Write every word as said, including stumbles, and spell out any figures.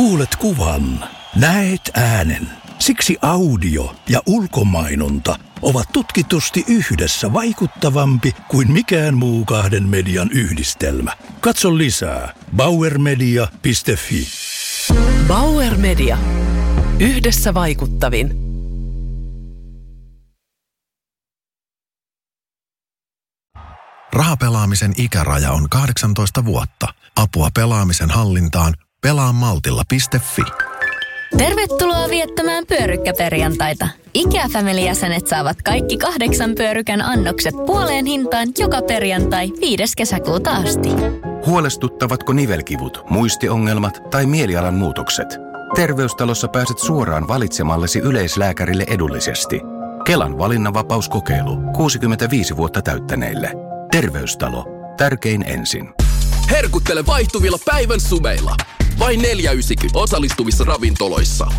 Kuulet kuvan, näet äänen. Siksi audio ja ulkomainonta ovat tutkitusti yhdessä vaikuttavampi kuin mikään muu kahden median yhdistelmä. Katso lisää bauer media piste fi. Bauer Media. Yhdessä vaikuttavin. Rahapelaamisen ikäraja on kahdeksantoista vuotta. Apua pelaamisen hallintaan pelaa maltilla piste fi. Tervetuloa viettämään pyörykkäperjantaita. IKEA-family-jäsenet saavat kaikki kahdeksan pyörykän annokset puoleen hintaan joka perjantai viides kesäkuuta asti. Huolestuttavatko nivelkivut, muistiongelmat tai mielialan muutokset? Terveystalossa pääset suoraan valitsemallesi yleislääkärille edullisesti. Kelan valinnanvapauskokeilu kuusikymmentäviisi vuotta täyttäneille. Terveystalo. Tärkein ensin. Herkuttele vaihtuvilla päivän sumeilla. Vain neljä yhdeksänkymmentä osallistuvissa ravintoloissa.